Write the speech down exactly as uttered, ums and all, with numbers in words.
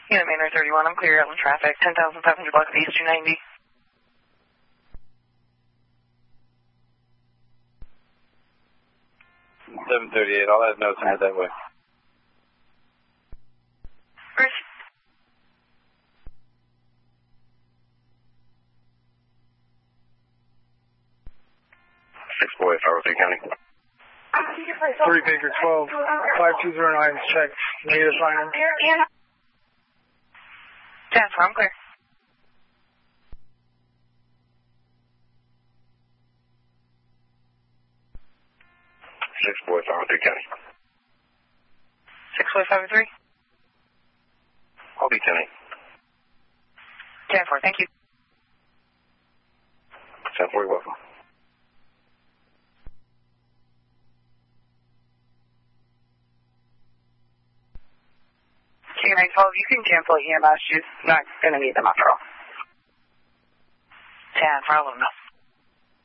Unit Manor thirty-one, I'm clear out in traffic, ten thousand five hundred block of East two ninety. seven thirty-eight, I'll have notes and head that way. Bruce. six four eight, Fargo County. three Baker twelve, five two zero nine, check. Need a signer. ten four, I'm clear. six four eight, Fargo County. six four five three? I'll be ten eight. ten four, thank you. ten four, you're welcome. Unit twelve, you can cancel E M S, you're not going to need them after all. ten four, I'll let them know.